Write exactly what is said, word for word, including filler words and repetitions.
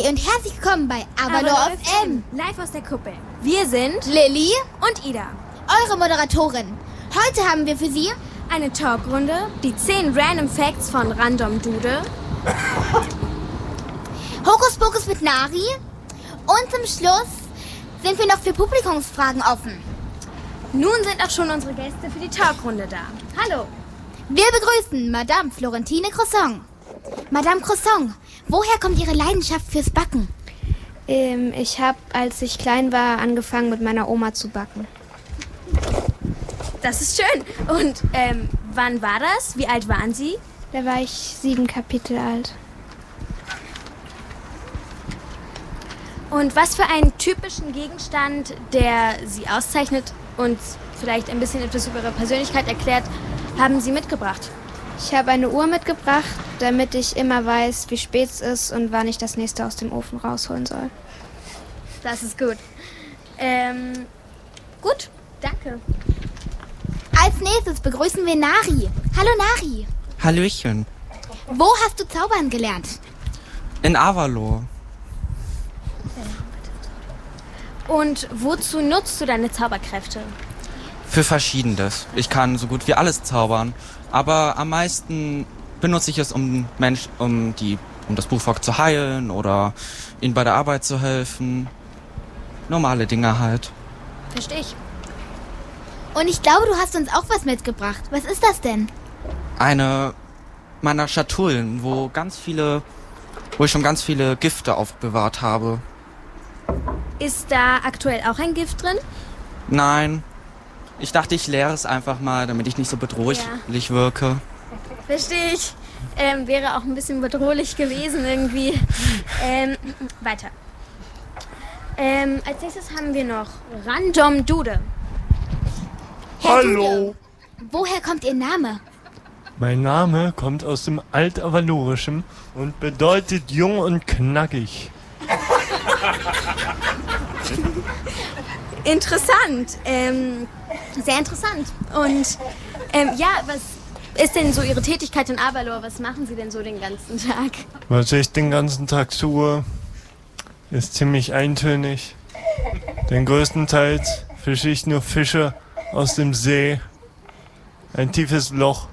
Hi und herzlich willkommen bei Avalor F M. Live aus der Kuppel. Wir sind Lilly und Ida, eure Moderatorin. Heute haben wir für Sie eine Talkrunde, die zehn Random Facts von Random Dude, Hokus Pokus mit Nari und zum Schluss sind wir noch für Publikumsfragen offen. Nun sind auch schon unsere Gäste für die Talkrunde da. Hallo. Wir begrüßen Madame Florentine Croissant. Madame Croissant, woher kommt Ihre Leidenschaft fürs Backen? Ähm, ich habe, als ich klein war, angefangen mit meiner Oma zu backen. Das ist schön. Und ähm, wann war das? Wie alt waren Sie? Da war ich sieben Kapitel alt. Und was für einen typischen Gegenstand, der Sie auszeichnet und vielleicht ein bisschen etwas über Ihre Persönlichkeit erklärt, haben Sie mitgebracht? Ich habe eine Uhr mitgebracht, damit ich immer weiß, wie spät es ist und wann ich das nächste aus dem Ofen rausholen soll. Das ist gut. Ähm, gut, danke. Als nächstes begrüßen wir Nari. Hallo Nari. Hallöchen. Wo hast du zaubern gelernt? In Avalor. Und wozu nutzt du deine Zauberkräfte? Für Verschiedenes. Ich kann so gut wie alles zaubern. Aber am meisten benutze ich es, um Mensch, um die, um das Buchvolk zu heilen oder ihnen bei der Arbeit zu helfen. Normale Dinge halt. Verstehe ich. Und ich glaube, du hast uns auch was mitgebracht. Was ist das denn? Eine meiner Schatullen, wo ganz viele, wo ich schon ganz viele Gifte aufbewahrt habe. Ist da aktuell auch ein Gift drin? Nein. Ich dachte, ich leere es einfach mal, damit ich nicht so bedrohlich Ja. wirke. Verstehe ich. Ähm, wäre auch ein bisschen bedrohlich gewesen irgendwie. ähm, weiter. Ähm, als nächstes haben wir noch Random Dude. Herr Hallo. Dude, woher kommt Ihr Name? Mein Name kommt aus dem Altavalorischen und bedeutet jung und knackig. Interessant. Ähm, sehr interessant. Und ähm, ja, was ist denn so Ihre Tätigkeit in Avalor? Was machen Sie denn so den ganzen Tag? Was ich den ganzen Tag tue, ist ziemlich eintönig. Denn größtenteils fische ich nur Fische aus dem See. Ein tiefes Loch